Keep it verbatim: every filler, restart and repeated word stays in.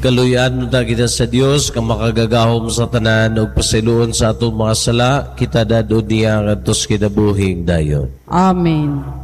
Kaluyan na kita sa Dios, kang makagagahom sa tanan, o pasiluon sa atong mga sala, kita dadod niya, kantos kinabuhing dayon. Amen.